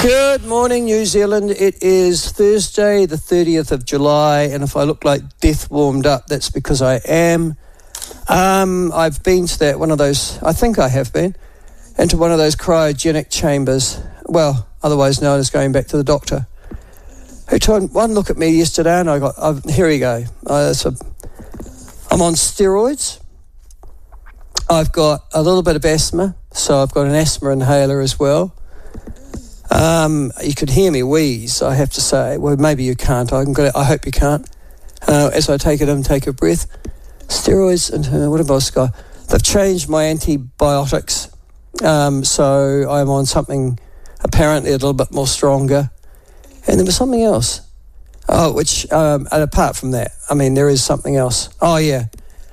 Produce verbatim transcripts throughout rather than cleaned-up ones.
Good morning, New Zealand. It is Thursday, the thirtieth of July, and if I look like death warmed up, that's because I am. Um, I've been to that, one of those, I think I have been, into one of those cryogenic chambers, well, otherwise known as going back to the doctor, who took one look at me yesterday, and I got, I've, here we go. Uh, so I'm on steroids. I've got a little bit of asthma, so I've got an asthma inhaler as well. Um, you could hear me wheeze, I have to say. Well, maybe you can't. I, can go, I hope you can't. Uh, as I take it in, take a breath. Steroids, and uh, what have I got? They've changed my antibiotics, um, so I'm on something apparently a little bit more stronger. And there was something else. Oh, which, um, and apart from that, I mean, there is something else. Oh, yeah.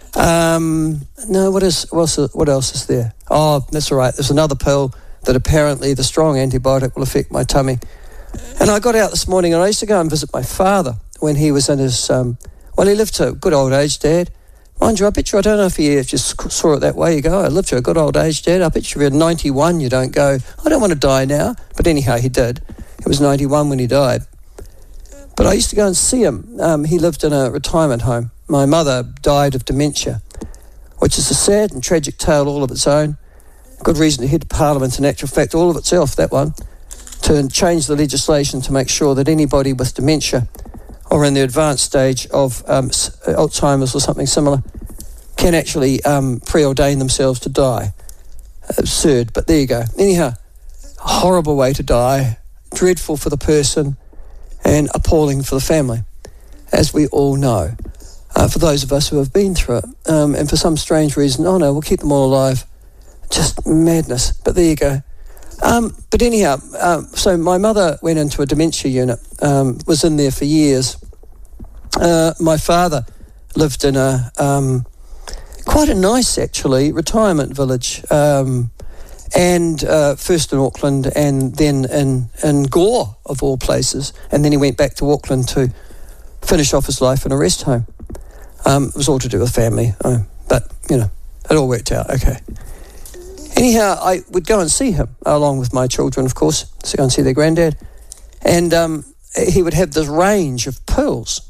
Um, no, what is, what else, what else is there? Oh, that's all right. There's another pill that apparently the strong antibiotic will affect my tummy. And I got out this morning and I used to go and visit my father when he was in his, um, well, he lived to a good old age, Dad. Mind you, I bet you, I don't know if you just saw it that way, you go, I lived to a good old age, Dad. I bet you if you're ninety-one, you don't go, I don't want to die now. But anyhow, he did. He was ninety-one when he died. But I used to go and see him. Um, he lived in a retirement home. My mother died of dementia, which is a sad and tragic tale all of its own. Good reason to head to Parliament, in actual fact, all of itself, that one, to change the legislation to make sure that anybody with dementia or in the advanced stage of um, Alzheimer's or something similar can actually um, preordain themselves to die. Absurd, but there you go. Anyhow, a horrible way to die, dreadful for the person and appalling for the family, as we all know, uh, for those of us who have been through it. Um, and for some strange reason, oh no, we'll keep them all alive. Just madness, but there you go. Um, but anyhow, um, so my mother went into a dementia unit, um, was in there for years. Uh, my father lived in a, um, quite a nice, actually, retirement village, um, and uh, first in Auckland and then in, in Gore, of all places, and then he went back to Auckland to finish off his life in a rest home. Um, it was all to do with family, uh, but, you know, it all worked out, okay. Anyhow, I would go and see him, along with my children, of course, to go and see their granddad. And um, he would have this range of pills.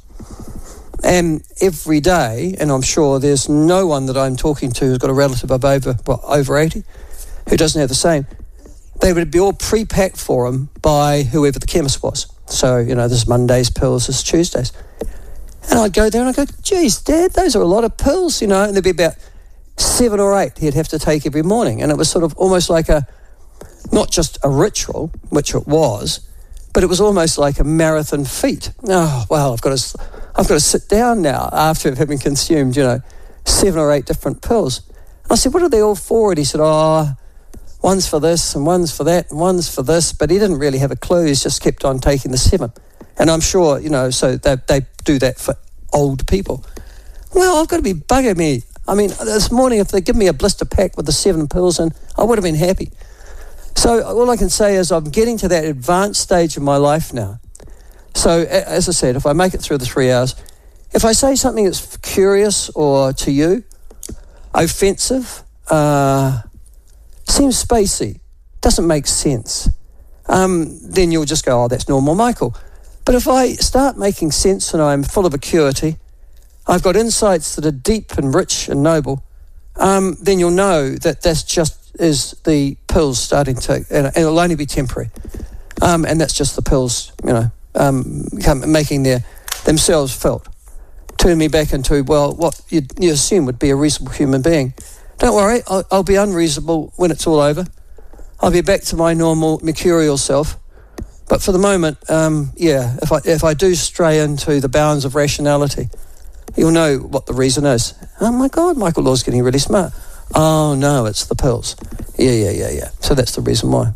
And every day, and I'm sure there's no one that I'm talking to who's got a relative of over, well, over eighty, who doesn't have the same. They would be all pre-packed for him by whoever the chemist was. So, you know, this is Monday's pills, this is Tuesday's. And I'd go there and I'd go, geez, Dad, those are a lot of pills, you know, and there'd be about seven or eight he'd have to take every morning. And it was sort of almost like a, not just a ritual, which it was, but it was almost like a marathon feat. Oh, well, I've got to, I've got to sit down now after having consumed, you know, seven or eight different pills. And I said, what are they all for? And he said, oh, one's for this and one's for that and one's for this. But he didn't really have a clue. He's just kept on taking the seven. And I'm sure, you know, so they, they do that for old people. Well, I've got to be bugging me. I mean, this morning, if they give me a blister pack with the seven pills in, I would have been happy. So all I can say is I'm getting to that advanced stage of my life now. So as I said, if I make it through the three hours, if I say something that's curious or to you, offensive, uh, seems spacey, doesn't make sense, um, then you'll just go, oh, that's normal, Michael. But if I start making sense and I'm full of acuity, I've got insights that are deep and rich and noble, um, then you'll know that that's just is the pills starting to, and it'll only be temporary. Um, and that's just the pills, you know, um, come, making their themselves felt. Turn me back into, well, what you, you assume would be a reasonable human being. Don't worry, I'll, I'll be unreasonable when it's all over. I'll be back to my normal mercurial self. But for the moment, um, yeah, if I if I do stray into the bounds of rationality, you'll know what the reason is. Oh my God, Michael Law's getting really smart. Oh no, it's the pills. Yeah, yeah, yeah, yeah. So that's the reason why.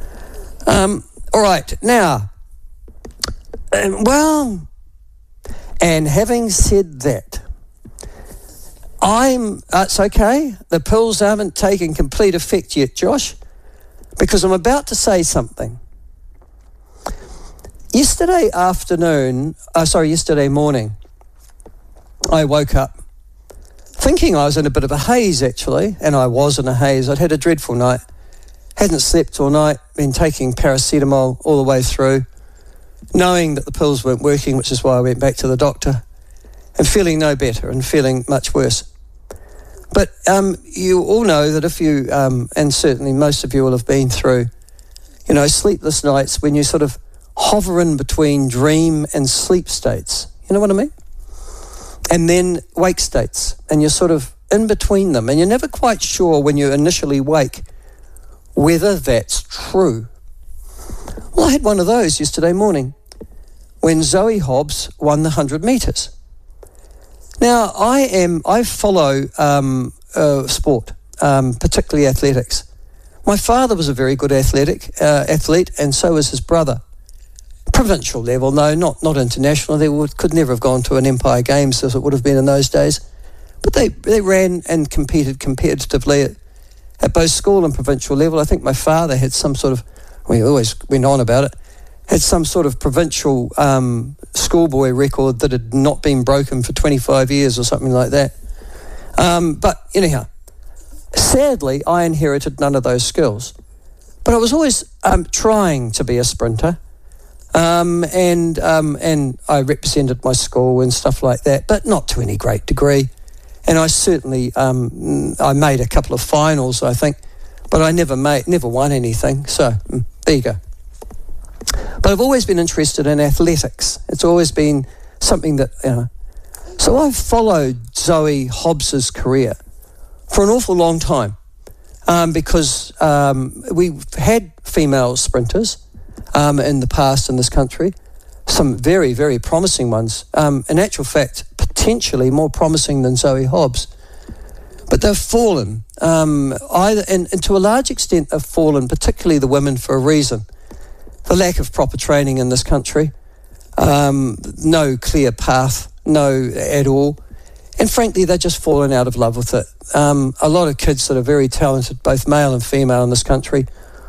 Um, all right, now, um, well, and having said that, I'm, uh, it's okay. The pills haven't taken complete effect yet, Josh, because I'm about to say something. Yesterday afternoon, uh, sorry, yesterday morning, I woke up thinking I was in a bit of a haze, actually, and I was in a haze. I'd had a dreadful night, hadn't slept all night, been taking paracetamol all the way through, knowing that the pills weren't working, which is why I went back to the doctor, and feeling no better and feeling much worse. But um, you all know that if you, um, and certainly most of you will have been through, you know, sleepless nights when you sort of hover in between dream and sleep states. You know what I mean? And then wake states, and you're sort of in between them, and you're never quite sure when you initially wake whether that's true. Well, I had one of those yesterday morning when Zoe Hobbs won the one hundred metres. Now, I am I follow um, uh, sport, um, particularly athletics. My father was a very good athletic uh, athlete, and so was his brother. Provincial level, no, not not international. They would, could never have gone to an Empire Games as it would have been in those days. But they, they ran and competed competitively at, at both school and provincial level. I think my father had some sort of, we always went on about it, had some sort of provincial um, schoolboy record that had not been broken for twenty-five years or something like that. Um, but anyhow, sadly, I inherited none of those skills. But I was always um, trying to be a sprinter. Um, and um, and I represented my school and stuff like that, but not to any great degree. And I certainly um, I made a couple of finals, I think, but I never made never won anything. So there you go. But I've always been interested in athletics. It's always been something that, you know. So I've followed Zoe Hobbs's career for an awful long time um, because um, we've had female sprinters Um, in the past in this country, some very, very promising ones. Um, in actual fact, potentially more promising than Zoe Hobbs. But they've fallen, um, either, and, and to a large extent they've fallen, particularly the women, for a reason. The lack of proper training in this country, um, no clear path, no at all. And frankly, they've just fallen out of love with it. Um, a lot of kids that are very talented, both male and female in this country,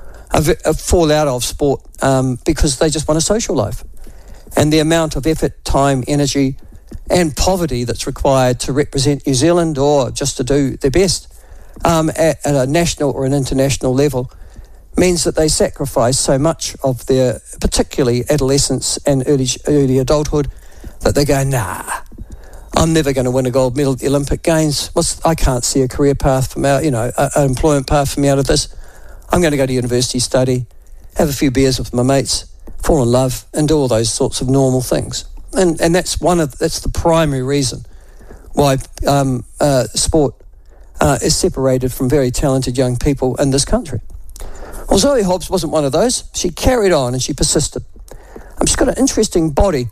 fall out of sport um, because they just want a social life. And the amount of effort, time, energy and poverty that's required to represent New Zealand or just to do their best um, at, at a national or an international level means that they sacrifice so much of their, particularly adolescence and early, early adulthood, that they go, nah, I'm never going to win a gold medal at the Olympic Games. What's, I can't see a career path from out, you know, an employment path for me out of this. I'm going to go to university, study, have a few beers with my mates, fall in love, and do all those sorts of normal things. And and that's one of that's the primary reason why um, uh, sport uh, is separated from very talented young people in this country. Well, Zoe Hobbs wasn't one of those. She carried on and she persisted. Um, she's got an interesting body.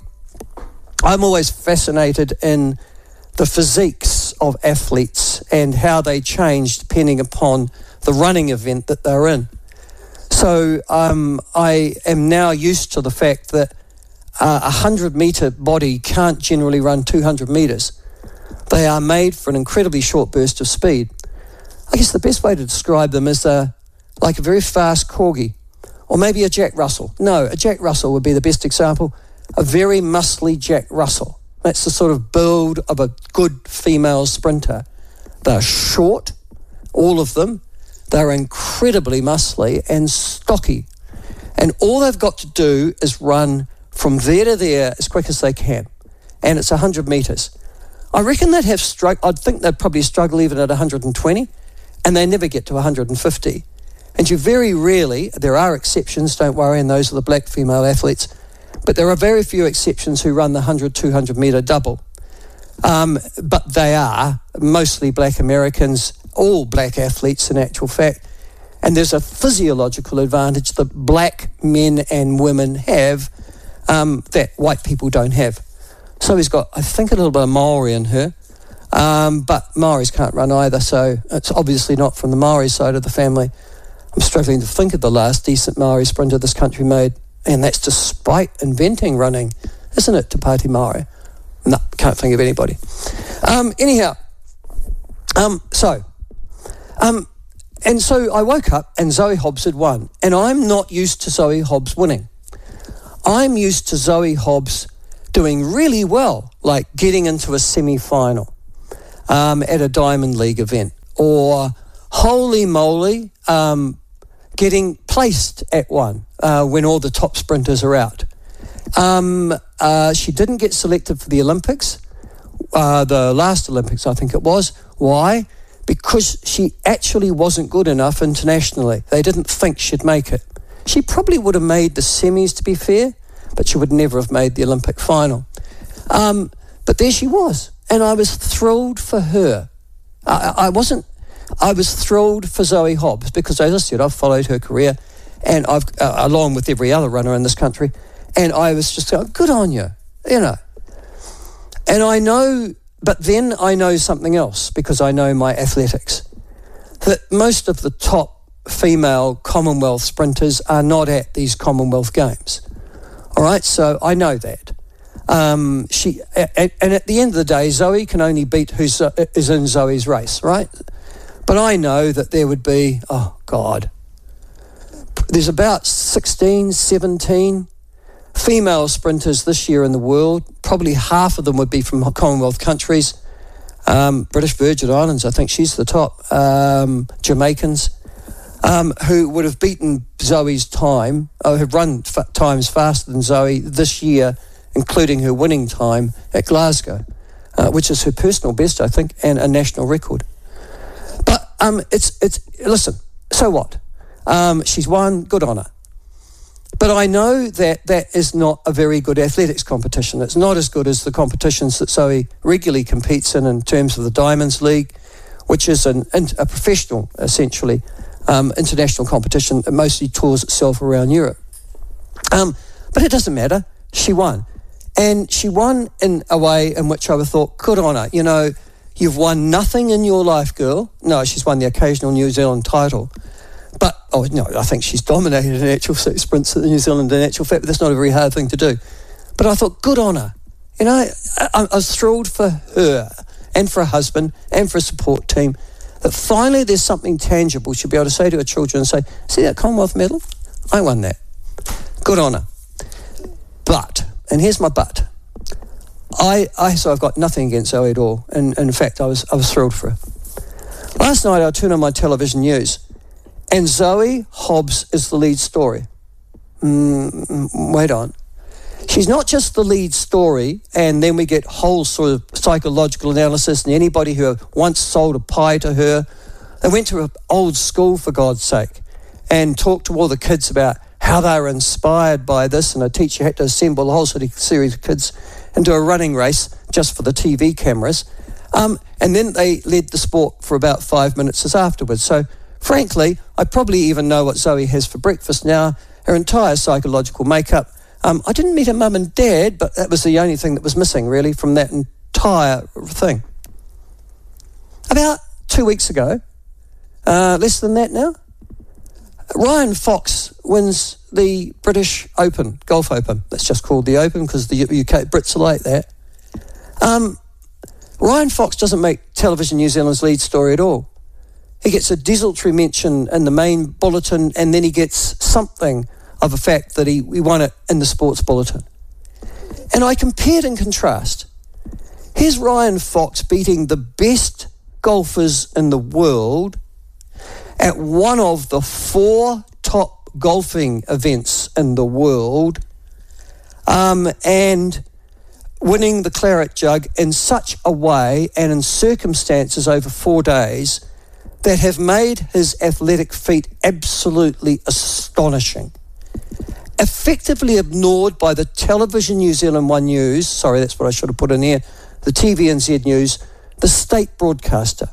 I'm always fascinated in the physiques of athletes and how they change depending upon the running event that they're in. So um, I am now used to the fact that uh, a hundred metre body can't generally run two hundred metres. They are made for an incredibly short burst of speed. I guess the best way to describe them is uh, like a very fast corgi, or maybe a Jack Russell. No, a Jack Russell would be the best example. A very muscly Jack Russell. That's the sort of build of a good female sprinter. They're short, all of them. They're incredibly muscly and stocky. And all they've got to do is run from there to there as quick as they can. And it's one hundred metres. I reckon they'd have strugg- I'd think they'd probably struggle even at one hundred twenty, and they never get to one hundred fifty. And you very rarely, there are exceptions, don't worry, and those are the black female athletes, but there are very few exceptions who run the one hundred, two hundred metre double. Um, but they are mostly black Americans, all black athletes in actual fact. And there's a physiological advantage that black men and women have um, that white people don't have. So he's got, I think, a little bit of Maori in her. Um, but Maoris can't run either, so it's obviously not from the Maori side of the family. I'm struggling to think of the last decent Maori sprinter this country made. And that's despite inventing running, isn't it, Te Pāti Maori? No, can't think of anybody. Um, anyhow, um, so, um, and so I woke up and Zoe Hobbs had won. And I'm not used to Zoe Hobbs winning. I'm used to Zoe Hobbs doing really well, like getting into a semi-final um, at a Diamond League event. Or, holy moly, um, getting placed at one uh, when all the top sprinters are out. Um, uh, she didn't get selected for the Olympics, uh, the last Olympics I think it was. Why? Because she actually wasn't good enough internationally. They didn't think she'd make it. She probably would have made the semis, to be fair, but she would never have made the Olympic final. Um, but there she was, and I was thrilled for her. I, I wasn't, I was thrilled for Zoe Hobbs because, as I said, I've followed her career, and I've, uh, along with every other runner in this country, and I was just going, good on you, you know. And I know, but then I know something else because I know my athletics, that most of the top female Commonwealth sprinters are not at these Commonwealth Games. All right, so I know that. Um, she and, and at the end of the day, Zoe can only beat who is in Zoe's race, right? But I know that there would be, oh God, there's about sixteen, seventeen female sprinters this year in the world. Probably half of them would be from Commonwealth countries. Um, British Virgin Islands, I think she's the top. Um, Jamaicans, um, who would have beaten Zoe's time, or have run f- times faster than Zoe this year, including her winning time at Glasgow, uh, which is her personal best, I think, and a national record. But um, it's it's listen. So what? Um, she's won. Good on her. But I know that that is not a very good athletics competition. It's not as good as the competitions that Zoe regularly competes in in terms of the Diamonds League, which is an, a professional, essentially, um, international competition that mostly tours itself around Europe. Um, but it doesn't matter. She won. And she won in a way in which I thought, good on her. You know, you've won nothing in your life, girl. No, she's won the occasional New Zealand title. But, oh, no, I think she's dominated in actual sprints in New Zealand in actual fact, but that's not a very hard thing to do. But I thought, good on her. You know, I, I was thrilled for her and for her husband and for a support team that finally there's something tangible she'll be able to say to her children and say, see that Commonwealth medal? I won that. Good on her. But, and here's my but, I, I so I've got nothing against Zoe at all. And, and in fact, I was I was thrilled for her. Last night I turned on my television news, and Zoe Hobbs is the lead story. Mm, wait on. She's not just the lead story, and then we get whole sort of psychological analysis, and anybody who once sold a pie to her, they went to an old school, for God's sake, and talked to all the kids about how they were inspired by this, and a teacher had to assemble a whole sort of series of kids and do a running race just for the T V cameras. Um, and then they led the sport for about five minutes afterwards. So, frankly, I probably even know what Zoe has for breakfast now, her entire psychological makeup. Um, I didn't meet her mum and dad, but that was the only thing that was missing, really, from that entire thing. About two weeks ago, uh, less than that now, Ryan Fox wins the British Open, Golf Open. That's just called the Open because the U K Brits are like that. Um, Ryan Fox doesn't make Television New Zealand's lead story at all. He gets a desultory mention in the main bulletin, and then he gets something of a fact that he, he won it in the sports bulletin. And I compared and contrast. Here's Ryan Fox beating the best golfers in the world at one of the four top golfing events in the world, um, and winning the Claret Jug in such a way and in circumstances over four days that have made his athletic feat absolutely astonishing. Effectively ignored by the Television New Zealand One News, sorry, that's what I should have put in here, the T V N Z News, the state broadcaster.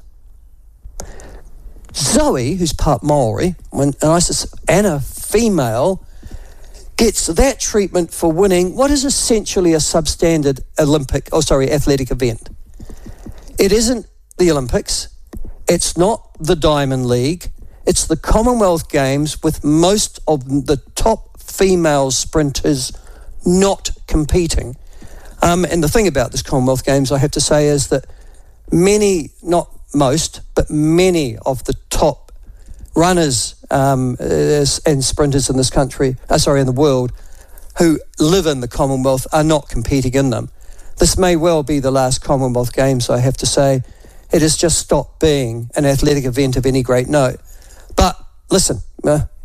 Zoe, who's part Maori, when, and, I, and a female, gets that treatment for winning what is essentially a substandard Olympic, oh sorry, athletic event. It isn't the Olympics. It's not the Diamond League. It's the Commonwealth Games with most of the top female sprinters not competing. Um, and the thing about this Commonwealth Games, I have to say, is that many, not most, but many of the top runners um, and sprinters in this country, uh, sorry, in the world, who live in the Commonwealth are not competing in them. This may well be the last Commonwealth Games, I have to say. It has just stopped being an athletic event of any great note. But listen, uh,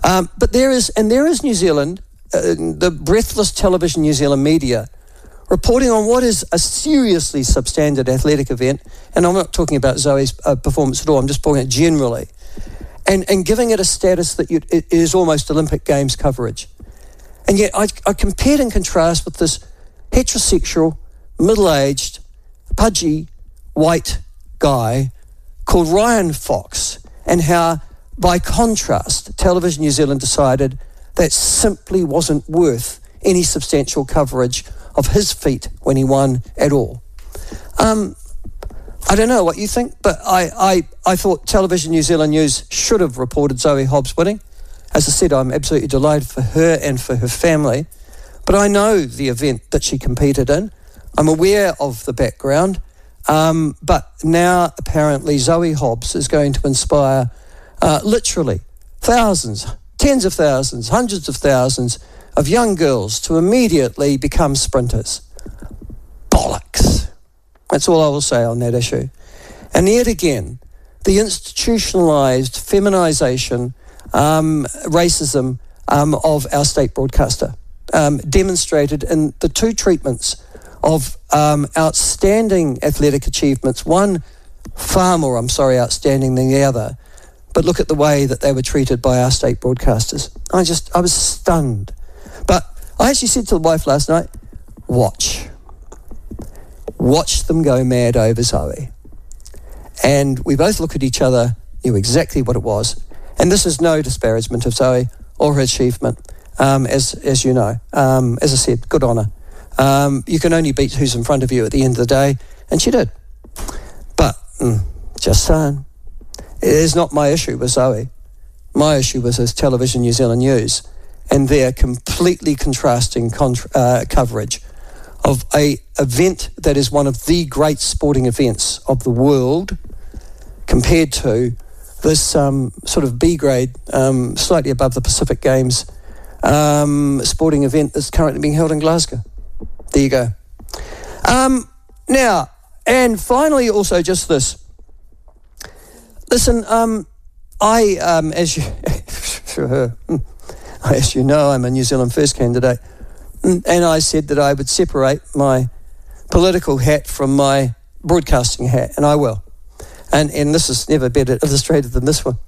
Um, but there is, and there is New Zealand, uh, the breathless television New Zealand media, reporting on what is a seriously substandard athletic event, and I'm not talking about Zoe's uh, performance at all, I'm just talking about generally, and, and giving it a status that you, it is almost Olympic Games coverage. And yet I, I compared and contrast with this heterosexual, middle-aged, pudgy, white guy called Ryan Fox, and how, by contrast, Television New Zealand decided that simply wasn't worth any substantial coverage of his feat when he won at all. Um, I don't know what you think, but I, I, I thought Television New Zealand News should have reported Zoe Hobbs winning. As I said, I'm absolutely delighted for her and for her family, but I know the event that she competed in. I'm aware of the background, um, but now apparently Zoe Hobbs is going to inspire uh, literally thousands, tens of thousands, hundreds of thousands of young girls to immediately become sprinters. Bollocks. That's all I will say on that issue. And yet again, the institutionalised feminisation, um, racism um, of our state broadcaster, um, demonstrated in the two treatments of um, outstanding athletic achievements, one far more, I'm sorry, outstanding than the other, but look at the way that they were treated by our state broadcasters. I just, I was stunned. But I actually said to the wife last night, watch. Watch them go mad over Zoe. And we both looked at each other, knew exactly what it was. And this is no disparagement of Zoe or her achievement, um, as as you know. Um, as I said, good on her. Um, you can only beat who's in front of you at the end of the day, and she did. But, mm, just saying, it is not my issue with Zoe. My issue was his Television New Zealand News and their completely contrasting contra- uh, coverage of a event that is one of the great sporting events of the world compared to this um, sort of B-grade, um, slightly above the Pacific Games um, sporting event that's currently being held in Glasgow. There you go. Um, now, and finally also just this. Listen, um, I, um, as you, sure, as you know, I'm a New Zealand First candidate, and I said that I would separate my political hat from my broadcasting hat, and I will. And, and this is never better illustrated than this one.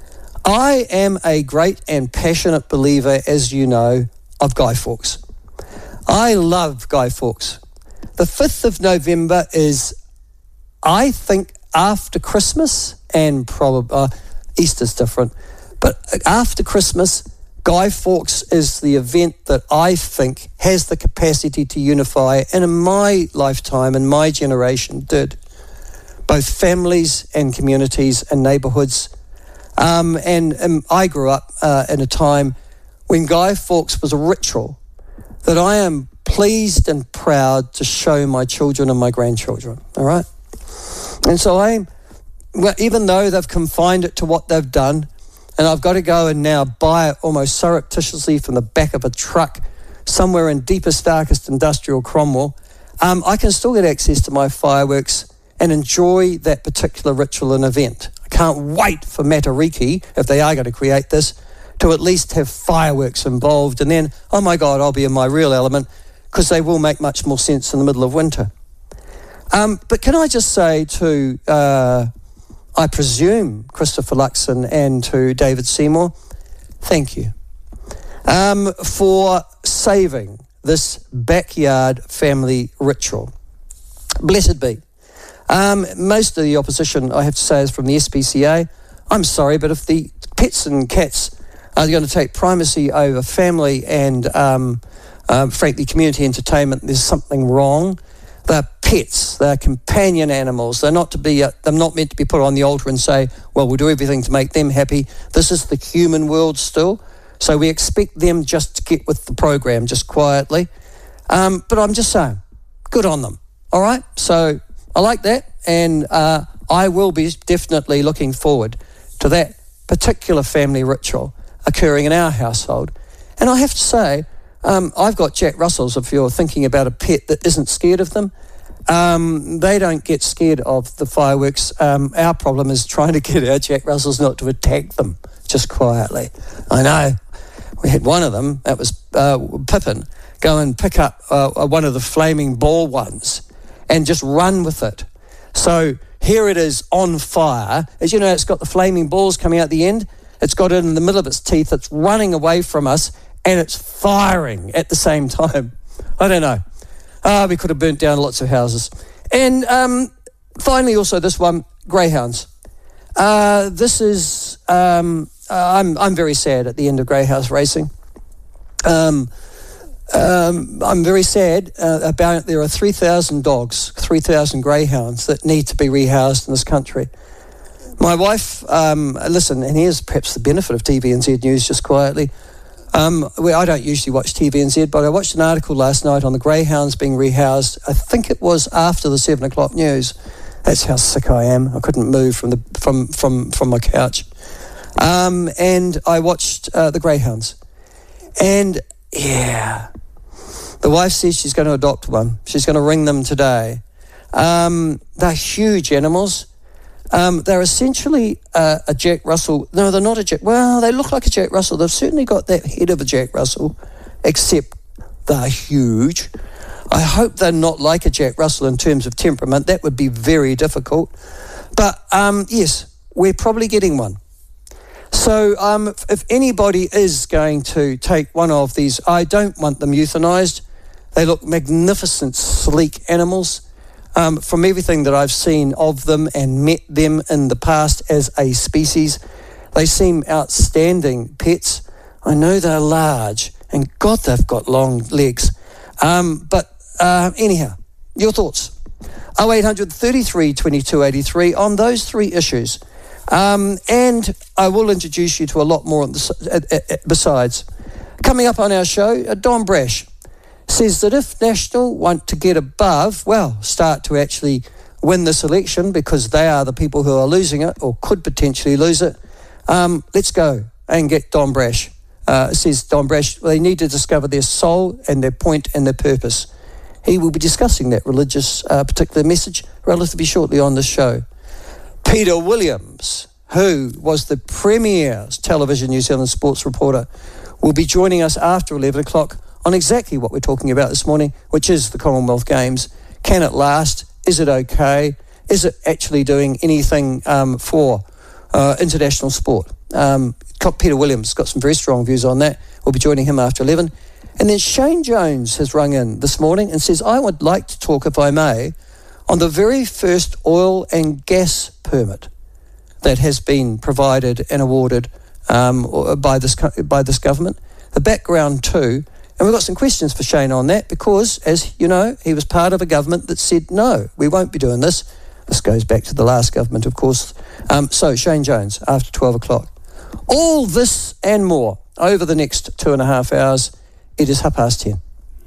I am a great and passionate believer, as you know, of Guy Fawkes. I love Guy Fawkes. The fifth of November is, I think, after Christmas, and probably uh, Easter's different, but after Christmas, Guy Fawkes is the event that I think has the capacity to unify, and in my lifetime, in my generation, did, both families and communities and neighbourhoods. Um, and, and I grew up uh, in a time when Guy Fawkes was a ritual that I am pleased and proud to show my children and my grandchildren, all right? And so I, well, even though they've confined it to what they've done, and I've got to go and now buy it almost surreptitiously from the back of a truck somewhere in deepest, darkest industrial Cromwell, um, I can still get access to my fireworks and enjoy that particular ritual and event. I can't wait for Matariki, if they are going to create this, to at least have fireworks involved. And then, oh my God, I'll be in my real element, because they will make much more sense in the middle of winter. Um, but can I just say to, uh, I presume, Christopher Luxon and to David Seymour, thank you um, for saving this backyard family ritual. Blessed be. Um, most of the opposition, I have to say, is from the S P C A. I'm sorry, but if the pets and cats are going to take primacy over family and, um, um, frankly, community entertainment, there's something wrong. They're pets, they're companion animals. They're not to be. Uh, they're not meant to be put on the altar and say, well, we'll do everything to make them happy. This is the human world still. So we expect them just to get with the program, just quietly. Um, but I'm just saying, good on them. All right? So I like that, and uh, I will be definitely looking forward to that particular family ritual occurring in our household. And I have to say, um, I've got Jack Russells, if you're thinking about a pet that isn't scared of them. Um, they don't get scared of the fireworks. Um, our problem is trying to get our Jack Russells not to attack them just quietly. I know. We had one of them, that was uh, Pippin, go and pick up uh, one of the flaming ball ones and just run with it. So here it is on fire. As you know, it's got the flaming balls coming out the end. It's got it in the middle of its teeth. It's running away from us and it's firing at the same time. I don't know. Ah, we could have burnt down lots of houses. And um, finally, also this one, greyhounds. Uh, this is, um, uh, I'm I'm very sad at the end of greyhound racing. Um, um, I'm very sad uh, about, there are three thousand dogs, three thousand greyhounds that need to be rehoused in this country. My wife, um, listen, and here's perhaps the benefit of T V N Z News just quietly. Um, well, I don't usually watch T V N Z, but I watched an article last night on the greyhounds being rehoused. I think it was after the seven o'clock news. That's how sick I am. I couldn't move from the from from, from my couch. Um, and I watched uh, the greyhounds. And, yeah, the wife says she's going to adopt one. She's going to ring them today. Um, they're huge animals. Um, they're essentially uh, a Jack Russell. No, they're not a Jack. Well, they look like a Jack Russell. They've certainly got that head of a Jack Russell, except they're huge. I hope they're not like a Jack Russell in terms of temperament. That would be very difficult. But, um, yes, we're probably getting one. So um, if anybody is going to take one of these, I don't want them euthanised. They look magnificent, sleek animals. Um, from everything that I've seen of them and met them in the past as a species, they seem outstanding pets. I know they're large, and God, they've got long legs. Um, but uh, anyhow, your thoughts? oh eight hundred, thirty-three, twenty-two, eighty-three on those three issues. Um, and I will introduce you to a lot more on the, uh, uh, besides. Coming up on our show, uh, Don Brash says that if National want to get above, well, start to actually win this election because they are the people who are losing it or could potentially lose it, um, let's go and get Don Brash. Uh, says Don Brash, they need to discover their soul and their point and their purpose. He will be discussing that religious uh, particular message relatively shortly on this show. Peter Williams, who was the premier Television New Zealand sports reporter, will be joining us after eleven o'clock on exactly what we're talking about this morning, which is the Commonwealth Games. Can it last? Is it okay? Is it actually doing anything um, for uh, international sport? Um, Peter Williams got some very strong views on that. We'll be joining him after eleven. And then Shane Jones has rung in this morning and says, I would like to talk, if I may, on the very first oil and gas permit that has been provided and awarded um, by this by this government. The background too. And we've got some questions for Shane on that because, as you know, he was part of a government that said, no, we won't be doing this. This goes back to the last government, of course. Um, so, Shane Jones, after twelve o'clock. All this and more over the next two and a half hours. It is half past ten.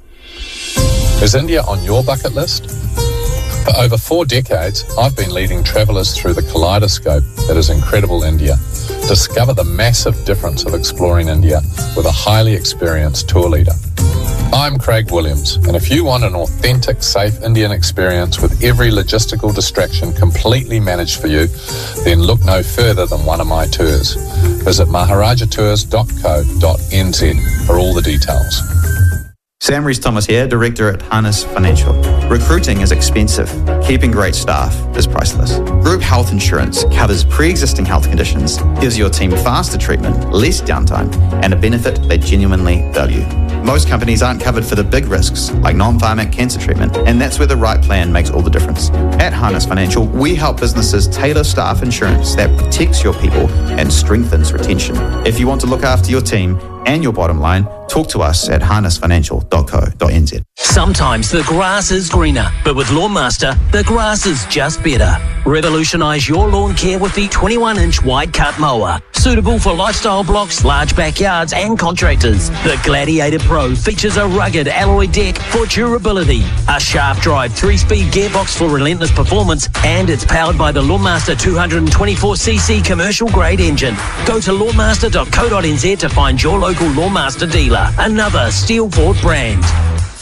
Is India on your bucket list? For over four decades, I've been leading travellers through the kaleidoscope that is incredible India. Discover the massive difference of exploring India with a highly experienced tour leader. I'm Craig Williams, and if you want an authentic, safe Indian experience with every logistical distraction completely managed for you, then look no further than one of my tours. Visit maharaja tours dot co dot n z for all the details. Sam Rees-Thomas here, Director at Harness Financial. Recruiting is expensive. Keeping great staff is priceless. Group health insurance covers pre-existing health conditions, gives your team faster treatment, less downtime, and a benefit they genuinely value. Most companies aren't covered for the big risks, like non-pharmac cancer treatment, and that's where the right plan makes all the difference. At Harness Financial, we help businesses tailor staff insurance that protects your people and strengthens retention. If you want to look after your team and your bottom line, talk to us at harness financial dot co dot n z. Sometimes the grass is greener, but with Lawnmaster, the grass is just better. Revolutionise your lawn care with the twenty-one inch wide cut mower. Suitable for lifestyle blocks, large backyards and contractors. The Gladiator Pro features a rugged alloy deck for durability, a sharp drive three-speed gearbox for relentless performance, and it's powered by the Lawnmaster two hundred twenty-four c c commercial grade engine. Go to lawnmaster dot co dot n z to find your local Lawnmaster dealer. Another Steelport brand.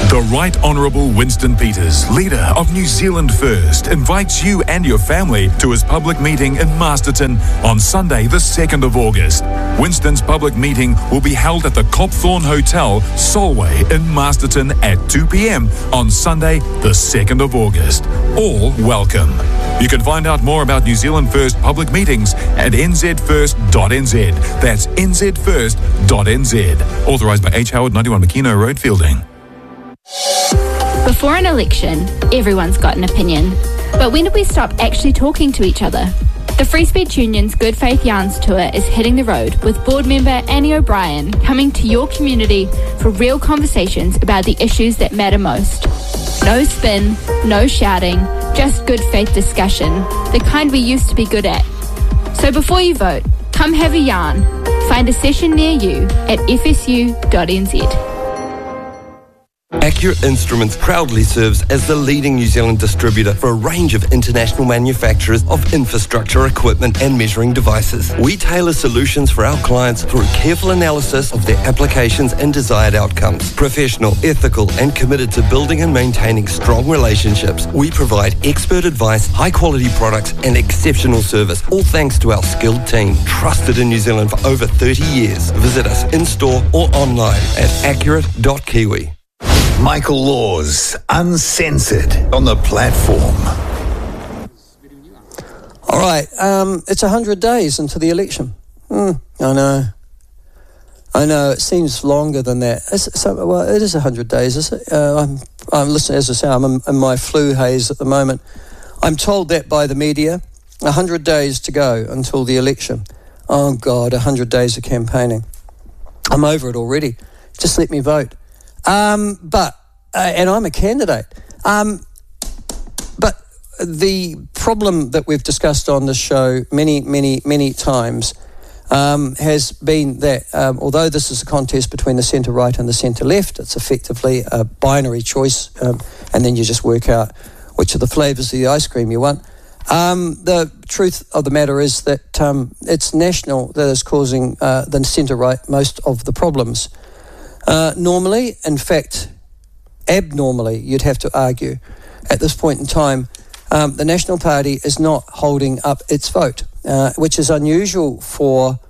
The Right Honourable Winston Peters, leader of New Zealand First, invites you and your family to his public meeting in Masterton on Sunday, the second of August. Winston's public meeting will be held at the Copthorne Hotel, Solway in Masterton at two p.m. on Sunday, the second of August. All welcome. You can find out more about New Zealand First public meetings at n z first dot n z. That's n z first dot n z. Authorised by H. Howard, ninety-one McKenna Road, Fielding. Before an election, everyone's got an opinion. But when did we stop actually talking to each other? The Free Speech Union's Good Faith Yarns Tour is hitting the road with board member Annie O'Brien coming to your community for real conversations about the issues that matter most. No spin, no shouting, just good faith discussion, the kind we used to be good at. So before you vote, come have a yarn. Find a session near you at f s u dot n z. Accurate Instruments proudly serves as the leading New Zealand distributor for a range of international manufacturers of infrastructure equipment and measuring devices. We tailor solutions for our clients through careful analysis of their applications and desired outcomes. Professional, ethical, and committed to building and maintaining strong relationships, we provide expert advice, high-quality products, and exceptional service, all thanks to our skilled team, trusted in New Zealand for over thirty years. Visit us in-store or online at accurate dot kiwi. Michael Laws, Uncensored, on the platform. All right, um, it's one hundred days into the election. Mm, I know. I know, it seems longer than that. Is it, so, well, it is one hundred days, is it? Uh, I'm, I'm listening, as I say, I'm in, in my flu haze at the moment. I'm told that by the media. one hundred days to go until the election. Oh, God, one hundred days of campaigning. I'm over it already. Just let me vote. Um, but, uh, and I'm a candidate. Um, but the problem that we've discussed on this show many, many, many times um, has been that um, although this is a contest between the centre-right and the centre-left, it's effectively a binary choice, um, and then you just work out which of the flavours of the ice cream you want. Um, the truth of the matter is that um, it's National that is causing uh, the centre-right most of the problems. Uh, normally, in fact, abnormally, you'd have to argue, at this point in time, um, the National Party is not holding up its vote, uh, which is unusual for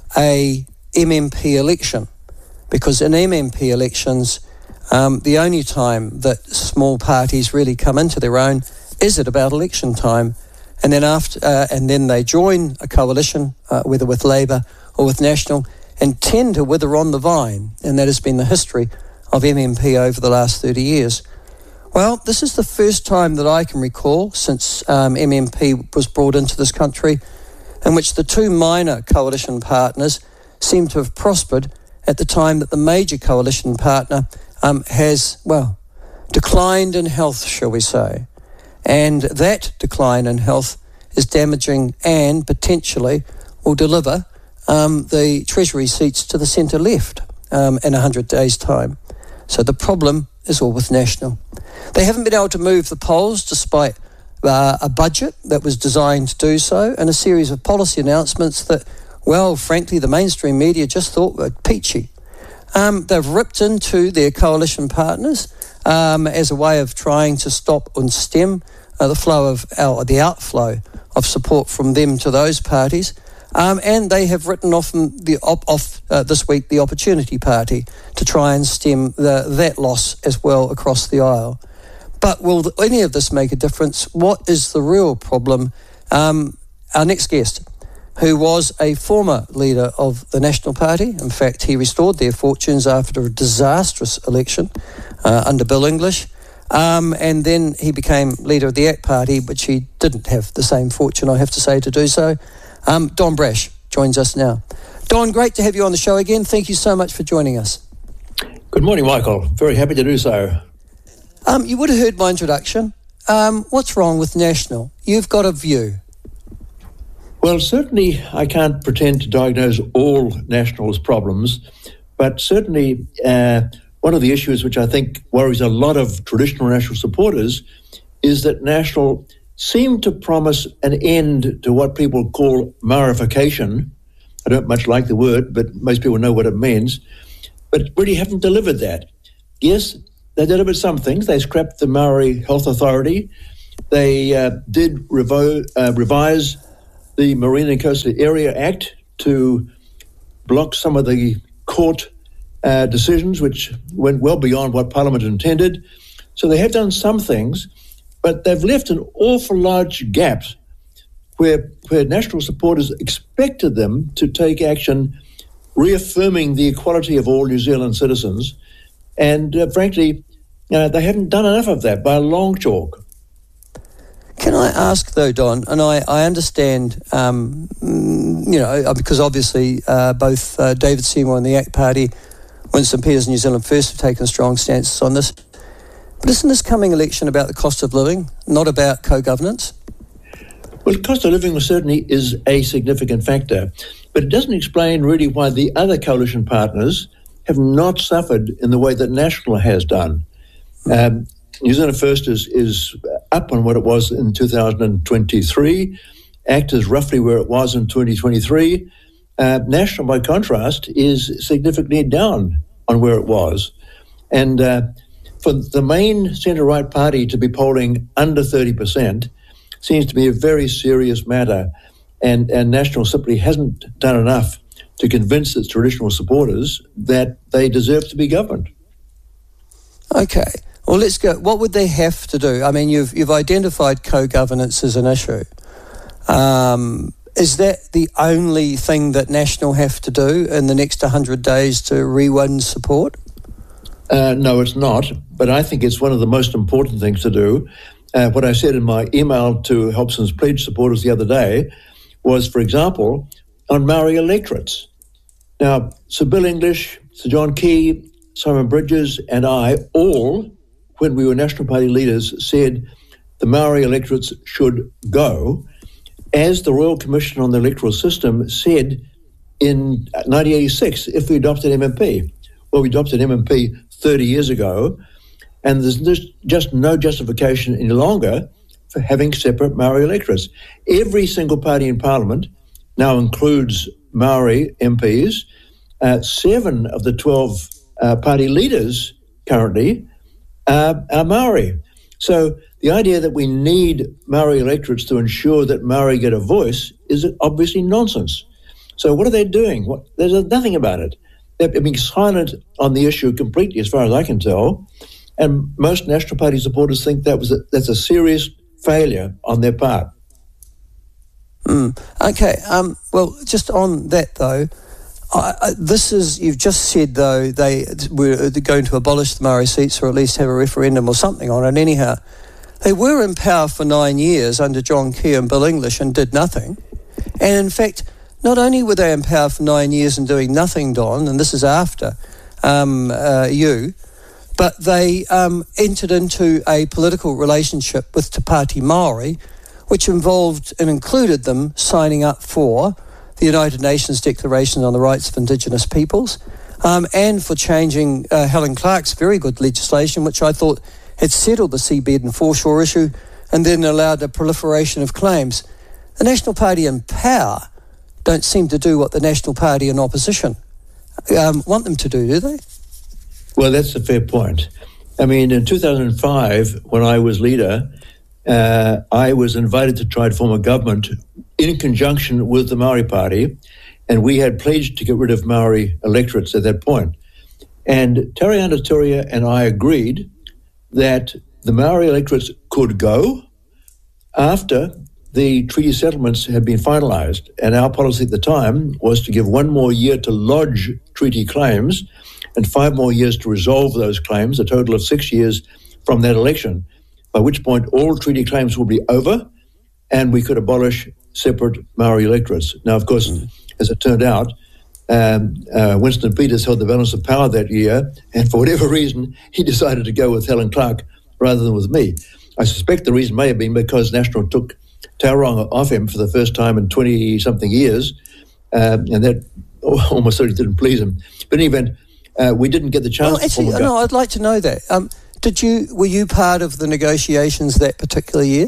a M M P election, because in M M P elections, um, the only time that small parties really come into their own is at about election time, and then after, uh, and then they join a coalition, uh, whether with Labour or with National, and tend to wither on the vine, and that has been the history of M M P over the last thirty years. Well, this is the first time that I can recall since um, M M P was brought into this country in which the two minor coalition partners seem to have prospered at the time that the major coalition partner um, has, well, declined in health, shall we say. And that decline in health is damaging and potentially will deliver Um, the Treasury seats to the centre-left um, in one hundred days' time. So the problem is all with National. They haven't been able to move the polls despite uh, a budget that was designed to do so and a series of policy announcements that, well, frankly, the mainstream media just thought were peachy. Um, they've ripped into their coalition partners um, as a way of trying to stop and stem uh, the flow of uh, the outflow of support from them to those parties. Um, and they have written off the op- off uh, this week the Opportunity Party to try and stem the, that loss as well across the aisle. But will any of this make a difference? What is the real problem? Um, our next guest, who was a former leader of the National Party, in fact, he restored their fortunes after a disastrous election uh, under Bill English, um, and then he became leader of the A C T Party, which he didn't have the same fortune, I have to say, to do so. Um, Don Brash joins us now. Don, great to have you on the show again. Thank you so much for joining us. Good morning, Michael. Very happy to do so. Um, you would have heard my introduction. Um, what's wrong with National? You've got a view. Well, certainly I can't pretend to diagnose all National's problems, but certainly uh, one of the issues which I think worries a lot of traditional National supporters is that National seem to promise an end to what people call Maorification. I don't much like the word, but most people know what it means, but really haven't delivered that. Yes, they delivered some things. They scrapped the Maori Health Authority. They uh, did revo- uh, revise the Marine and Coastal Area Act to block some of the court uh, decisions, which went well beyond what Parliament intended. So they have done some things, but they've left an awful large gap where, where national supporters expected them to take action reaffirming the equality of all New Zealand citizens. And uh, frankly, uh, they haven't done enough of that by a long chalk. Can I ask, though, Don, and I, I understand, um, you know, because obviously uh, both uh, David Seymour and the ACT Party, Winston Peters and New Zealand First have taken strong stances on this. But isn't this coming election about the cost of living, not about co-governance? Well, the cost of living certainly is a significant factor, but it doesn't explain really why the other coalition partners have not suffered in the way that National has done. Um, New Zealand First is, is up on what it was in two thousand twenty-three. ACT is roughly where it was in twenty twenty-three. Uh, National, by contrast, is significantly down on where it was. And uh, for the main centre-right party to be polling under thirty percent seems to be a very serious matter. And, and National simply hasn't done enough to convince its traditional supporters that they deserve to be governed. Okay. Well, let's go. What would they have to do? I mean, you've you've identified co-governance as an issue. Um, is that the only thing that National have to do in the next one hundred days to re-win support? Uh, no, it's not. But I think it's one of the most important things to do. Uh, what I said in my email to Hobson's Pledge supporters the other day was, for example, on Maori electorates. Now, Sir Bill English, Sir John Key, Simon Bridges and I all, when we were National Party leaders, said the Maori electorates should go, as the Royal Commission on the Electoral System said in nineteen eighty-six, if we adopted M M P. Well, we adopted M M P thirty years ago, and there's just no justification any longer for having separate Maori electorates. Every single party in Parliament now includes Maori M Ps. Uh, seven of the twelve uh, party leaders currently uh, are Maori. So the idea that we need Maori electorates to ensure that Maori get a voice is obviously nonsense. So what are they doing? What, there's nothing about it. They're being silent on the issue completely, as far as I can tell. And most National Party supporters think that was a, that's a serious failure on their part. Mm. Okay. Um, well, just on that though, I, I, this is, you've just said though they were going to abolish the Maori seats or at least have a referendum or something on it. Anyhow, they were in power for nine years under John Key and Bill English and did nothing. And in fact, not only were they in power for nine years and doing nothing, Don, and this is after um, uh, you, but they um, entered into a political relationship with Te Pāti Māori, which involved and included them signing up for the United Nations Declaration on the Rights of Indigenous Peoples, um, and for changing uh, Helen Clark's very good legislation, which I thought had settled the seabed and foreshore issue and then allowed a proliferation of claims. The National Party in power don't seem to do what the National Party in opposition um, want them to do, do they? Well, that's a fair point. I mean, in two thousand five, when I was leader, uh, I was invited to try to form a government in conjunction with the Maori Party, and we had pledged to get rid of Maori electorates at that point. And Tariana Turia and I agreed that the Maori electorates could go after the treaty settlements had been finalised, and our policy at the time was to give one more year to lodge treaty claims and five more years to resolve those claims, a total of six years from that election, by which point all treaty claims will be over and we could abolish separate Maori electorates. Now, of course, mm. as it turned out, um, uh, Winston Peters held the balance of power that year, and for whatever reason, he decided to go with Helen Clark rather than with me. I suspect the reason may have been because National took Tauranga off him for the first time in twenty-something years, um, and that almost certainly didn't please him. But in any event, uh, we didn't get the chance. Well, actually, to no, I'd like to know that. Um, did you? Were you part of the negotiations that particular year?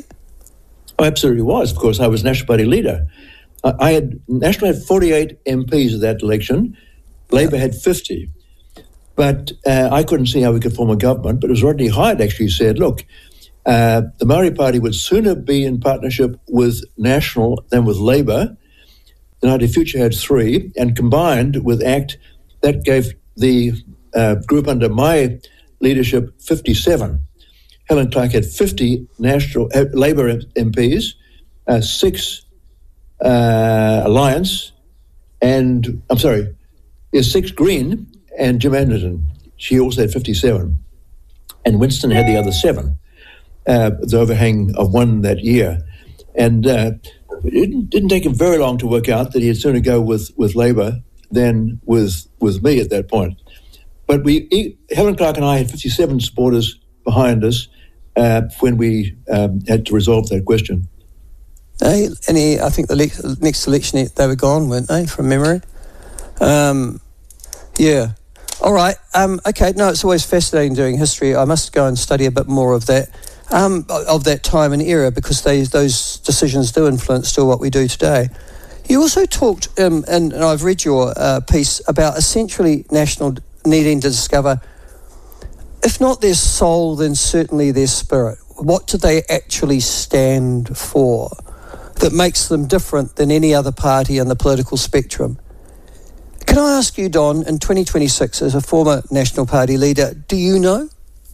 I absolutely was. Of course, I was National Party leader. I, I had National had forty-eight M Ps at that election. Labor yeah. had fifty. But uh, I couldn't see how we could form a government. But it was Rodney Hyatt actually said, look, uh, the Maori Party would sooner be in partnership with National than with Labour. The United Future had three, and combined with ACT, that gave the uh, group under my leadership fifty-seven. Helen Clark had fifty National uh, Labour M Ps, uh, six uh, Alliance, and, I'm sorry, there's six Green, and Jim Anderson, she also had fifty-seven. And Winston had the other seven, uh, the overhang of one that year. And uh, it didn't, didn't take him very long to work out that he'd sooner go with, with Labour than with, with me at that point. But we, he, Helen Clark and I had fifty-seven supporters behind us uh, when we um, had to resolve that question. Hey, any, I think the le- next election they were gone, weren't they, from memory? Um, yeah. All right. Um, okay. No, it's always fascinating doing history. I must go and study a bit more of that, um, of that time and era, because they, those decisions do influence still what we do today. You also talked, um, and, and I've read your uh, piece, about essentially National needing to discover, if not their soul, then certainly their spirit. What do they actually stand for that makes them different than any other party in the political spectrum? Can I ask you, Don, in twenty twenty-six, as a former National Party leader, do you know?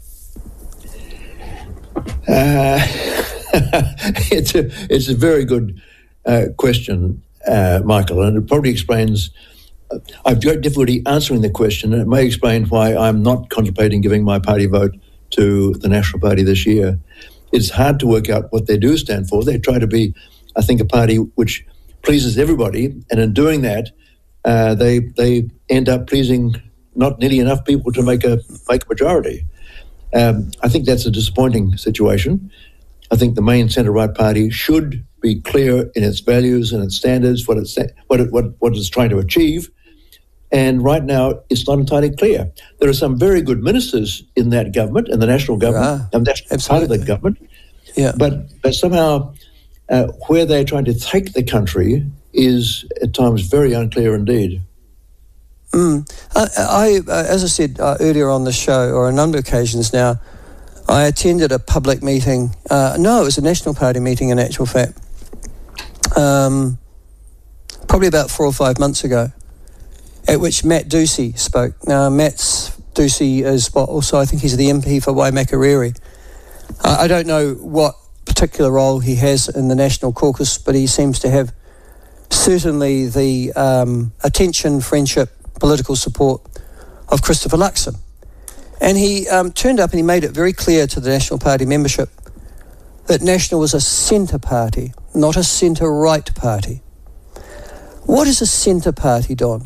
Uh, it's, a, it's a very good uh, question, uh, Michael, and it probably explains... Uh, I've got difficulty answering the question, and it may explain why I'm not contemplating giving my party vote to the National Party this year. It's hard to work out what they do stand for. They try to be, I think, a party which pleases everybody, and in doing that, Uh, they they end up pleasing not nearly enough people to make a make a majority. Um, I think that's a disappointing situation. I think the main centre-right party should be clear in its values and its standards, what it's what it, what what it's trying to achieve. And right now, it's not entirely clear. There are some very good ministers in that government, in the national government, and that's part of the government. Yeah. But but somehow, uh, where they're trying to take the country is at times very unclear indeed. Mm. I, I uh, as I said uh, earlier on the show, or a number of occasions now, I attended a public meeting. Uh, no, it was a National Party meeting in actual fact, um, probably about four or five months ago, at which Matt Ducey spoke. Now, Matt Ducey is what also, I think he's the M P for Waimakariri. Uh, I don't know what particular role he has in the National Caucus, but he seems to have certainly the um, attention, friendship, political support of Christopher Luxon. And he um, turned up and he made it very clear to the National Party membership that National was a centre party, not a centre-right party. What is a centre party, Don?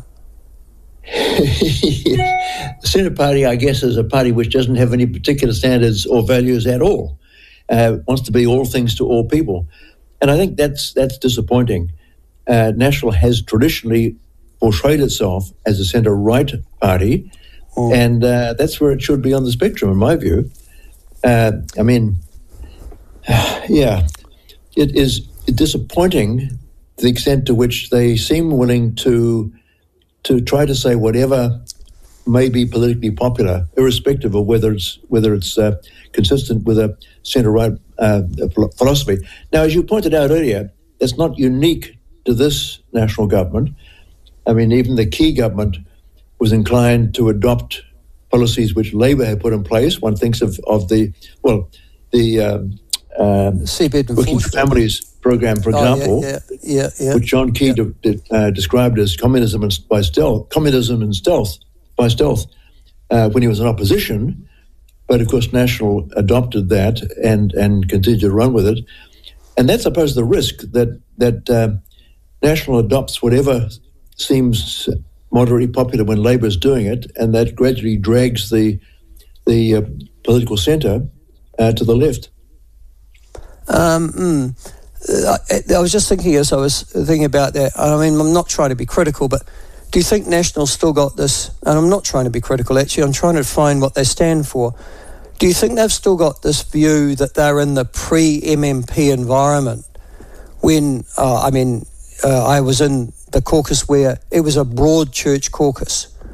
The centre party, I guess, is a party which doesn't have any particular standards or values at all. Uh, wants to be all things to all people. And I think that's that's disappointing. Uh, National has traditionally portrayed itself as a centre-right party, oh. and uh, that's where it should be on the spectrum, in my view. Uh, I mean, yeah, it is disappointing to the extent to which they seem willing to to try to say whatever may be politically popular, irrespective of whether it's whether it's uh, consistent with a centre-right uh, philosophy. Now, as you pointed out earlier, it's not unique to this national government. I mean, even the Key government was inclined to adopt policies which Labour had put in place. One thinks of, of the, well, the um, um, Working Families program, for example, oh, yeah, yeah, yeah, yeah. which John Key yeah. de- de- uh, described as communism and by stealth, communism and stealth, by stealth, uh, when he was in opposition. But of course, National adopted that and, and continued to run with it. And that's, I suppose, the risk that, that uh, National adopts whatever seems moderately popular when Labour is doing it, and that gradually drags the the uh, political centre uh, to the left. Um, mm, I, I was just thinking as I was thinking about that. I mean, I'm not trying to be critical, but do you think National's still got this? And I'm not trying to be critical, actually. I'm trying to find what they stand for. Do you think they've still got this view that they're in the pre-M M P environment when, uh, I mean, uh, I was in the caucus where it was a broad church caucus.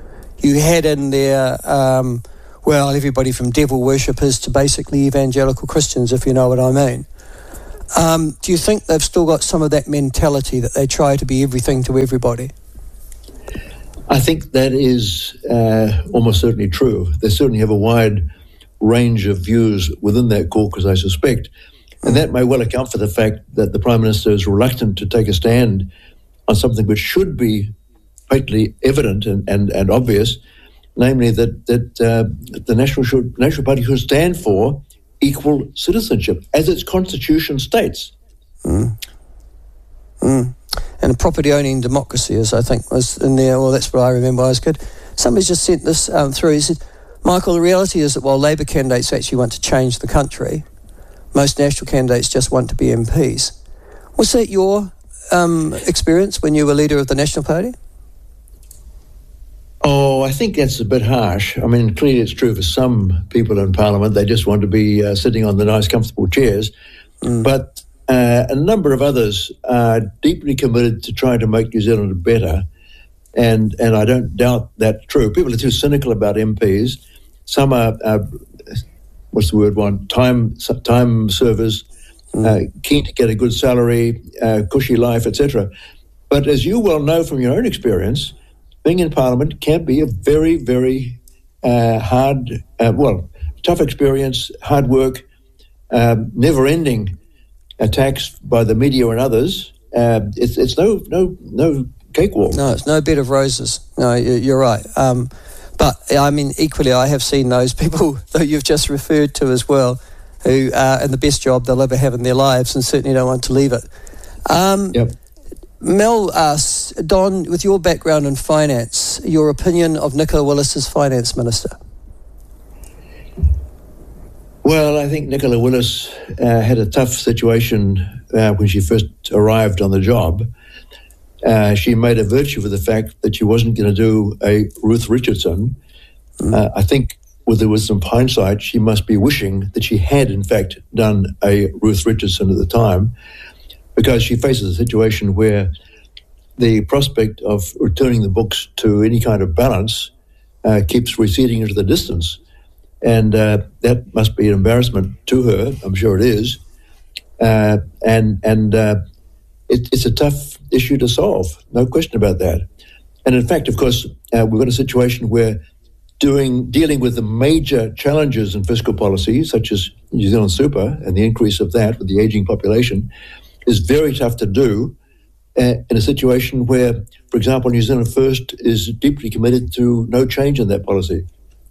you had in there, um, well, everybody from devil worshippers to basically evangelical Christians, if you know what I mean. Um, do you think they've still got some of that mentality that they try to be everything to everybody? I think that is uh, almost certainly true. They certainly have a wide range of views within that caucus, I suspect. And that may well account for the fact that the Prime Minister is reluctant to take a stand on something which should be patently evident and, and, and obvious, namely that, that uh, the National, should, National Party should stand for equal citizenship, as its constitution states. Mm. Mm. And a property-owning democracy, as I think was in there. Well, that's what I remember. I was good. Somebody just sent this um, through. He said, Michael, the reality is that while Labour candidates actually want to change the country, most national candidates just want to be M Ps. Was that your um, experience when you were leader of the National Party? Oh, I think that's a bit harsh. I mean, clearly it's true for some people in Parliament. They just want to be uh, sitting on the nice, comfortable chairs. Mm. But uh, a number of others are deeply committed to trying to make New Zealand better. And and I don't doubt that's true. People are too cynical about M Ps. Some are, uh, what's the word one, time time servers, mm. uh, keen to get a good salary, uh, cushy life, et cetera. But as you well know from your own experience, being in Parliament can be a very, very uh, hard, uh, well, tough experience, hard work, um, never-ending attacks by the media and others. Uh, it's it's no no no cakewalk. No, it's no bed of roses. No, you're right. Um, but I mean, equally, I have seen those people that you've just referred to as well, who are in the best job they'll ever have in their lives, and certainly don't want to leave it. Um, yep. Mel asks, Don, with your background in finance, your opinion of Nicola Willis as Finance Minister? Well, I think Nicola Willis uh, had a tough situation uh, when she first arrived on the job. Uh, she made a virtue of the fact that she wasn't going to do a Ruth Richardson. Mm. Uh, I think with the wisdom of hindsight, she must be wishing that she had, in fact, done a Ruth Richardson at the time, because she faces a situation where the prospect of returning the books to any kind of balance uh, keeps receding into the distance. And uh, that must be an embarrassment to her. I'm sure it is. Uh, and and uh, it, it's a tough issue to solve, no question about that. And in fact, of course, uh, we've got a situation where doing dealing with the major challenges in fiscal policy, such as New Zealand Super and the increase of that with the ageing population, is very tough to do uh, in a situation where, for example, New Zealand First is deeply committed to no change in that policy.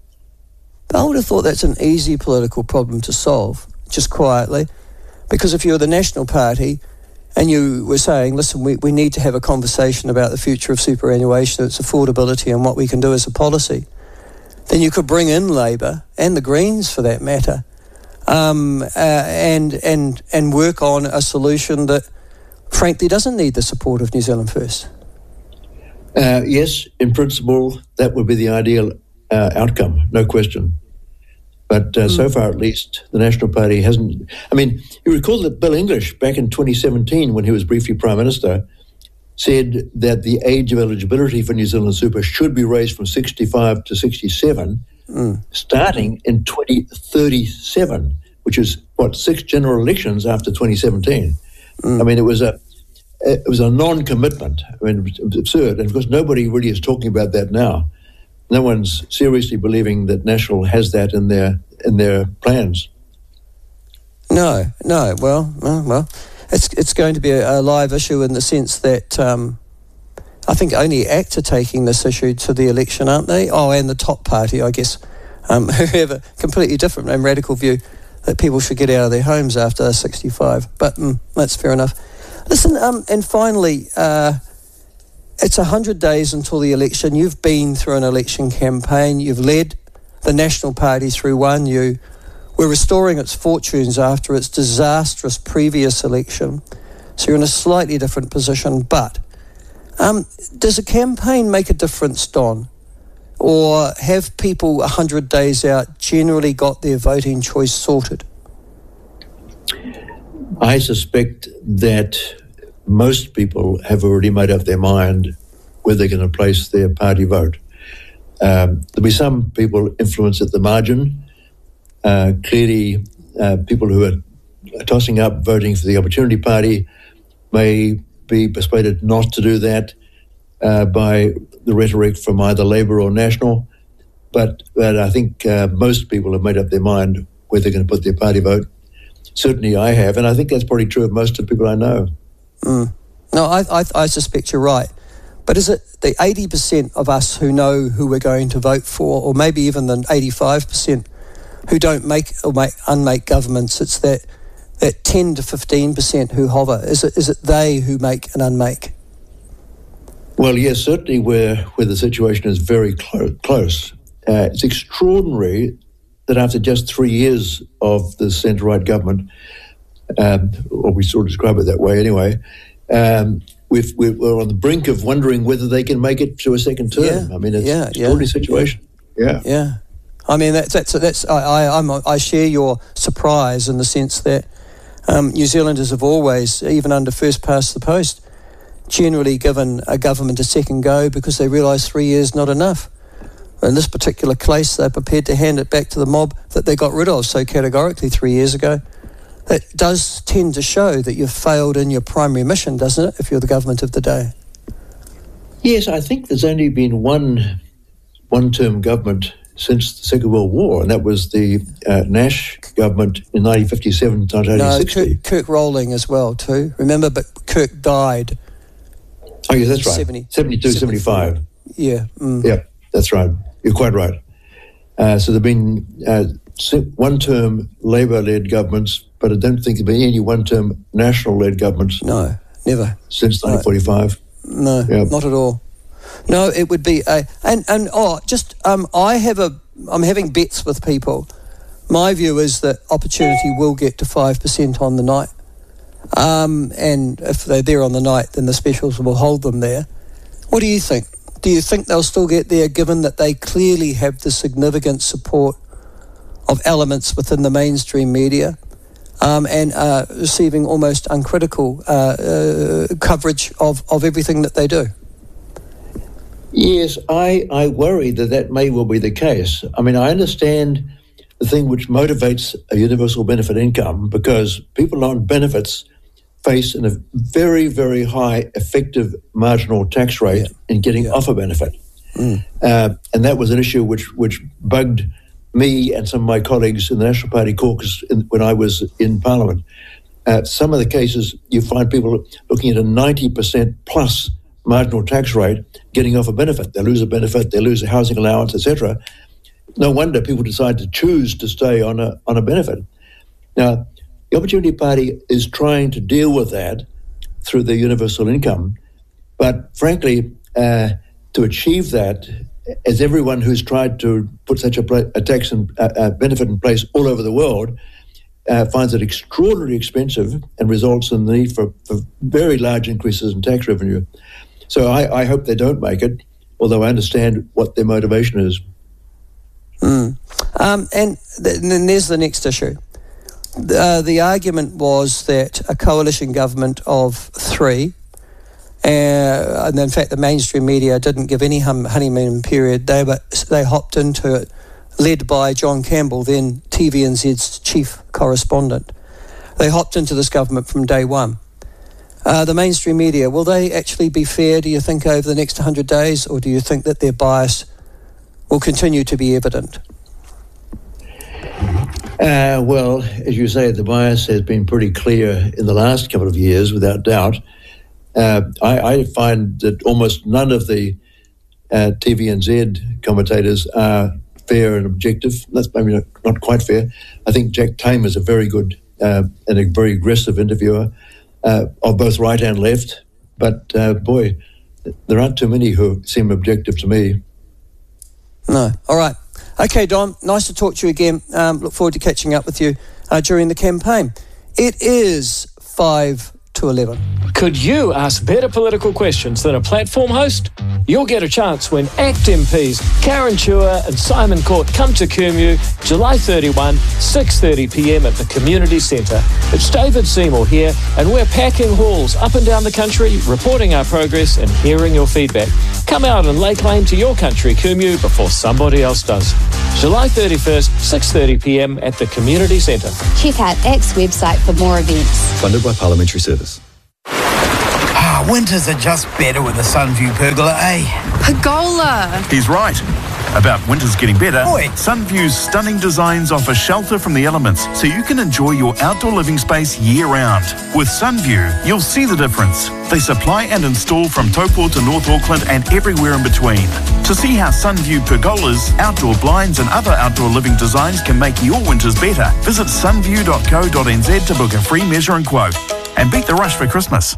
I would have thought that's an easy political problem to solve, just quietly, because if you're the National Party and you were saying, listen, we, we need to have a conversation about the future of superannuation, its affordability and what we can do as a policy, then you could bring in Labour and the Greens for that matter, Um, uh, and and and work on a solution that, frankly, doesn't need the support of New Zealand First. Uh, yes, in principle, that would be the ideal uh, outcome, no question. But uh, mm. so far, at least, the National Party hasn't. I mean, you recall that Bill English, back in twenty seventeen, when he was briefly Prime Minister, said that the age of eligibility for New Zealand Super should be raised from sixty-five to sixty-seven. Mm. Starting in twenty thirty-seven, which is what six general elections after twenty seventeen. Mm. I mean, it was a it was a non-commitment. I mean, it was absurd, and of course, nobody really is talking about that now. No one's seriously believing that National has that in their in their plans. No, no. Well, well, well it's it's going to be a, a live issue in the sense that. Um, I think only ACT are taking this issue to the election, aren't they? Oh, and the top party, I guess, um, who have a completely different and radical view that people should get out of their homes after they're sixty-five. But mm, that's fair enough. Listen, um, and finally, uh, it's one hundred days until the election. You've been through an election campaign. You've led the National Party through one. You were restoring its fortunes after its disastrous previous election. So you're in a slightly different position, but... Um, does a campaign make a difference, Don? Or have people one hundred days out generally got their voting choice sorted? I suspect that most people have already made up their mind where they're going to place their party vote. Um, there'll be some people influenced at the margin. Uh, clearly, uh, people who are tossing up voting for the Opportunity Party may be persuaded not to do that uh, by the rhetoric from either Labour or National. But, but I think uh, most people have made up their mind where they're going to put their party vote. Certainly I have, and I think that's probably true of most of the people I know. Mm. No, I, I, I suspect you're right. But is it the eighty percent of us who know who we're going to vote for, or maybe even the eighty-five percent who don't make or make, unmake governments? It's that, that ten to fifteen percent who hover. Is it is it they who make and unmake? Well, yes, certainly where, where the situation is very clo- close. Uh, it's extraordinary that after just three years of the centre-right government, um, or we sort of describe it that way anyway, um, we've, we're on the brink of wondering whether they can make it to a second term. Yeah, I mean, it's yeah, an extraordinary yeah, situation. Yeah. Yeah. I mean, that's, that's, that's I, I, I'm, I share your surprise in the sense that um, New Zealanders have always, even under first past the post, generally given a government a second go because they realise three years not enough. In this particular case, they're prepared to hand it back to the mob that they got rid of so categorically three years ago. It does tend to show that you've failed in your primary mission, doesn't it, if you're the government of the day? Yes, I think there's only been one one-term government since the Second World War, and that was the uh, Nash government in nineteen fifty-seven to nineteen sixty. No, Kirk, Kirk Rowling as well, too. Remember, but Kirk died. Oh, yes, that's right. seventy, seventy-two, seventy-five. Yeah. Mm. Yeah, that's right. You're quite right. Uh, so there have been uh, one-term Labour-led governments, but I don't think there have been any one-term National-led governments. No, never. Since nineteen forty-five. No, yeah. Not at all. No, it would be a... And, and oh, just, um, I have a... I'm having bets with people. My view is that Opportunity will get to five percent on the night. Um, and if they're there on the night, then the specials will hold them there. What do you think? Do you think they'll still get there, given that they clearly have the significant support of elements within the mainstream media um, and are receiving almost uncritical uh, uh, coverage of, of everything that they do? Yes, I, I worry that that may well be the case. I mean, I understand the thing which motivates a universal benefit income, because people on benefits face a very, very high effective marginal tax rate yeah. in getting yeah. off a benefit. Mm. Uh, and that was an issue which, which bugged me and some of my colleagues in the National Party caucus in, when I was in Parliament. Uh, some of the cases, you find people looking at a ninety percent plus marginal tax rate getting off a benefit. They lose a benefit, they lose a housing allowance, et cetera. No wonder people decide to choose to stay on a on a benefit. Now, the Opportunity Party is trying to deal with that through the universal income, but frankly, uh, to achieve that, as everyone who's tried to put such a, pla- a tax and uh, uh, benefit in place all over the world uh, finds it extraordinarily expensive and results in the need for, for very large increases in tax revenue. So I, I hope they don't make it, although I understand what their motivation is. Mm. Um, and, th- and then there's the next issue. Uh, the argument was that a coalition government of three, uh, and in fact the mainstream media didn't give any hum- honeymoon period, they were, they hopped into it, led by John Campbell, then T V N Z's chief correspondent. They hopped into this government from day one. Uh, the mainstream media, will they actually be fair, do you think, over the next one hundred days, or do you think that their bias will continue to be evident? Uh, well, as you say, the bias has been pretty clear in the last couple of years, without doubt. Uh, I, I find that almost none of the uh, T V N Z commentators are fair and objective. That's maybe not, not quite fair. I think Jack Tame is a very good uh, and a very aggressive interviewer uh, of both right and left. But, uh, boy, there aren't too many who seem objective to me. No. All right. Okay, Dom, nice to talk to you again. Um, look forward to catching up with you uh, during the campaign. It is five to eleven. Could you ask better political questions than a platform host? You'll get a chance when ACT M Ps Karen Chua and Simon Court come to Kumeu July thirty-first, six thirty p m at the Community Centre. It's David Seymour here, and we're packing halls up and down the country, reporting our progress and hearing your feedback. Come out and lay claim to your country, Kumeu, before somebody else does. July thirty-first, six thirty p m at the Community Centre. Check out ACT's website for more events. Funded by Parliamentary Service. Ah, winters are just better with a Sunview pergola, eh? Pergola! He's right. About winters getting better, Oi. Sunview's stunning designs offer shelter from the elements so you can enjoy your outdoor living space year-round. With Sunview, you'll see the difference. They supply and install from Taupo to North Auckland and everywhere in between. To see how Sunview pergolas, outdoor blinds and other outdoor living designs can make your winters better, visit sunview dot co dot n z to book a free measure and quote. And beat the rush for Christmas.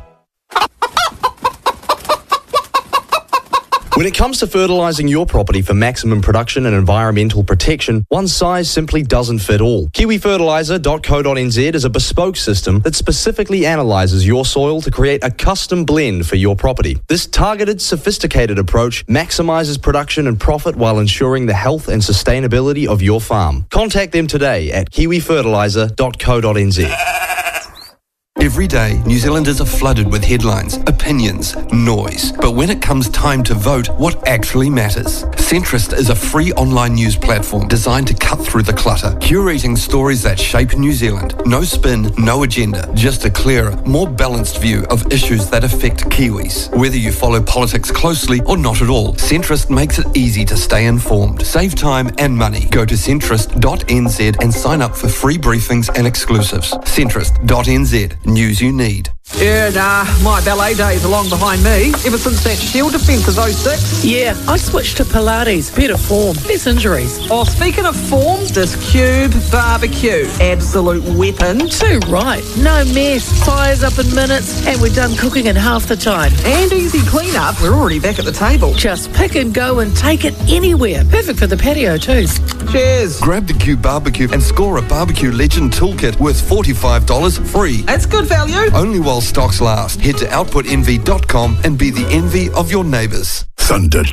When it comes to fertilising your property for maximum production and environmental protection, one size simply doesn't fit all. kiwi fertiliser dot co dot n z is a bespoke system that specifically analyses your soil to create a custom blend for your property. This targeted, sophisticated approach maximises production and profit while ensuring the health and sustainability of your farm. Contact them today at kiwi fertiliser dot co dot n z. Every day, New Zealanders are flooded with headlines, opinions, noise. But when it comes time to vote, what actually matters? Centrist is a free online news platform designed to cut through the clutter, curating stories that shape New Zealand. No spin, no agenda, just a clearer, more balanced view of issues that affect Kiwis. Whether you follow politics closely or not at all, Centrist makes it easy to stay informed. Save time and money. Go to centrist dot n z and sign up for free briefings and exclusives. centrist dot n z. News you need. Yeah, nah, my ballet days are long behind me. Ever since that Shield defence of oh six. Yeah, I switched to Pilates. Better form, less injuries. Oh, speaking of form, this Cube barbecue. Absolute weapon. Too right. No mess. Fires up in minutes, and we're done cooking in half the time. And easy clean-up. We're already back at the table. Just pick and go and take it anywhere. Perfect for the patio too. Cheers. Grab the Cube barbecue and score a barbecue legend toolkit worth forty-five dollars free. That's good value. Only while stocks last. Head to output envy dot com and be the envy of your neighbours. Thunder